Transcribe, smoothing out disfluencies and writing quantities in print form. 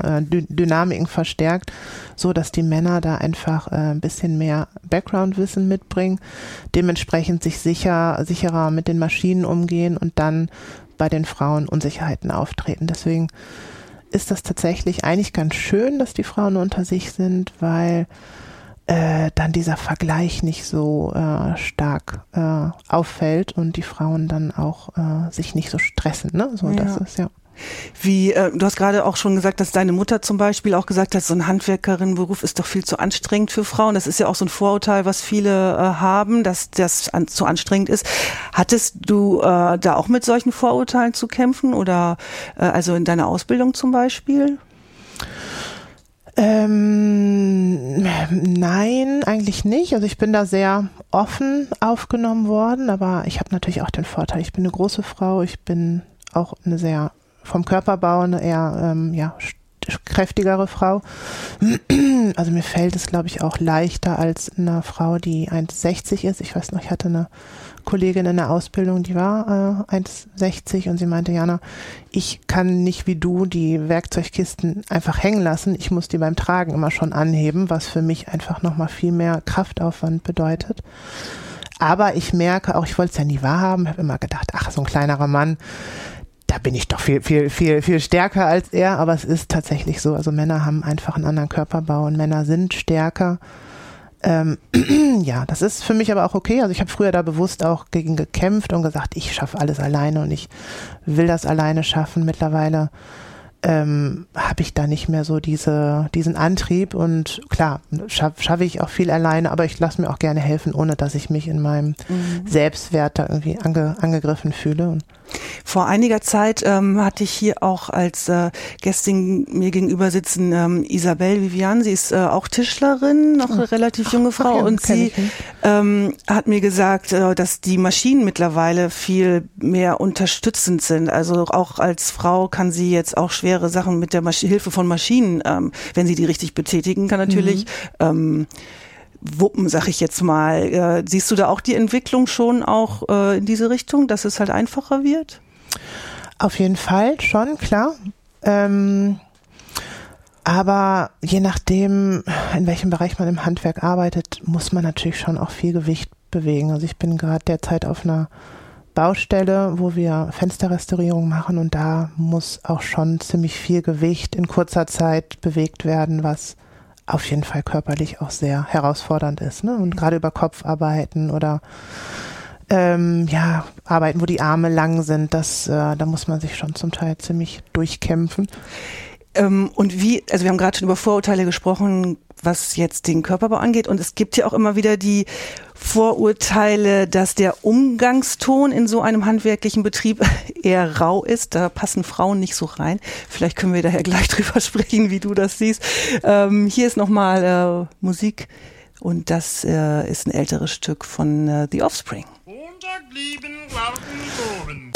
Dynamiken verstärkt, so dass die Männer da einfach ein bisschen mehr Background-Wissen mitbringen, dementsprechend sich sicherer mit den Maschinen umgehen und dann bei den Frauen Unsicherheiten auftreten. Deswegen ist das tatsächlich eigentlich ganz schön, dass die Frauen unter sich sind, weil dann dieser Vergleich nicht so stark auffällt und die Frauen dann auch sich nicht so stressen. Ne? So, das ist ja. Wie, du hast gerade auch schon gesagt, dass deine Mutter zum Beispiel auch gesagt hat, so ein Handwerkerinnenberuf ist doch viel zu anstrengend für Frauen. Das ist ja auch so ein Vorurteil, was viele haben, dass das zu anstrengend ist. Hattest du da auch mit solchen Vorurteilen zu kämpfen oder also in deiner Ausbildung zum Beispiel? Nein, eigentlich nicht. Also ich bin da sehr offen aufgenommen worden, aber ich habe natürlich auch den Vorteil, ich bin eine große Frau, ich bin auch eine sehr vom Körperbau eine eher kräftigere Frau. Also mir fällt es, glaube ich, auch leichter als einer Frau, die 1,60 ist. Ich weiß noch, ich hatte eine Kollegin in der Ausbildung, die war 1,60 und sie meinte, Jana, ich kann nicht wie du die Werkzeugkisten einfach hängen lassen. Ich muss die beim Tragen immer schon anheben, was für mich einfach nochmal viel mehr Kraftaufwand bedeutet. Aber ich merke auch, ich wollte es ja nie wahrhaben, ich habe immer gedacht, ach, so ein kleinerer Mann, da bin ich doch viel stärker als er, aber es ist tatsächlich so. Also Männer haben einfach einen anderen Körperbau und Männer sind stärker. Ja, das ist für mich aber auch okay. Also ich habe früher da bewusst auch gegen gekämpft und gesagt, ich schaffe alles alleine und ich will das alleine schaffen. Mittlerweile habe ich da nicht mehr so diesen Antrieb und klar, schaffe ich auch viel alleine, aber ich lasse mir auch gerne helfen, ohne dass ich mich in meinem Selbstwert da irgendwie angegriffen fühle. Und vor einiger Zeit hatte ich hier auch als Gästin mir gegenüber sitzen Isabelle Vivian, sie ist auch Tischlerin, noch eine relativ junge Frau, und sie hat mir gesagt, dass die Maschinen mittlerweile viel mehr unterstützend sind. Also auch als Frau kann sie jetzt auch schwere Sachen mit der Hilfe von Maschinen, wenn sie die richtig betätigen kann, natürlich wuppen, sag ich jetzt mal. Siehst du da auch die Entwicklung schon auch in diese Richtung, dass es halt einfacher wird? Auf jeden Fall, schon, klar. Aber je nachdem, in welchem Bereich man im Handwerk arbeitet, muss man natürlich schon auch viel Gewicht bewegen. Also ich bin gerade derzeit auf einer Baustelle, wo wir Fensterrestaurierung machen und da muss auch schon ziemlich viel Gewicht in kurzer Zeit bewegt werden, was auf jeden Fall körperlich auch sehr herausfordernd ist, ne? Und gerade über Kopfarbeiten oder Arbeiten, wo die Arme lang sind, da muss man sich schon zum Teil ziemlich durchkämpfen. Und also wir haben gerade schon über Vorurteile gesprochen, was jetzt den Körperbau angeht, und es gibt ja auch immer wieder die Vorurteile, dass der Umgangston in so einem handwerklichen Betrieb eher rau ist. Da passen Frauen nicht so rein. Vielleicht können wir daher gleich drüber sprechen, wie du das siehst. Hier ist nochmal Musik und das ist ein älteres Stück von The Offspring. Montag lieben, warten, toben.